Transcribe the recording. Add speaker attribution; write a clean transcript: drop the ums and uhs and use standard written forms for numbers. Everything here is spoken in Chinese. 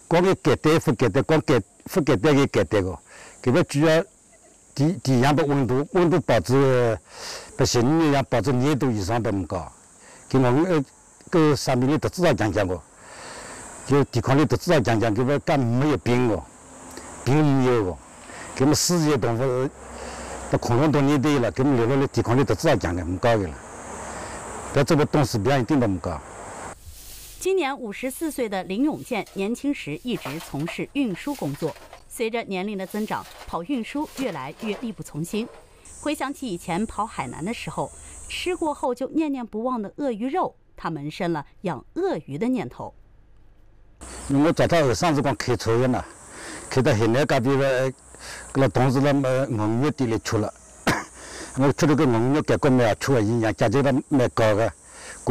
Speaker 1: 光给简单不简单，光不简单给简单个，搿个主要第样的温度保持不行，你要保持粘度以上的么高，搿我们搿生命力得至少强个，就抵抗力得至少强，搿个干没有病个，病没有个，搿么四叶动物，那恐龙都年代了，搿么留下来抵抗力得至少强个，么高个了，搿这个动食量一定都么高。
Speaker 2: 今年54岁的林永健，年轻时一直从事运输工作。随着年龄的增长，跑运输越来越力不从心。回想起以前跑海南的时候，吃过后就念念不忘的鳄鱼肉，他萌生了养鳄鱼的念头。
Speaker 1: 我早到后生辰光开车的呢，开到海南搿边个，搿个同事了鱼肉店里吃了，我吃了个鱼肉感觉蛮好吃个，营养价值了蛮高个。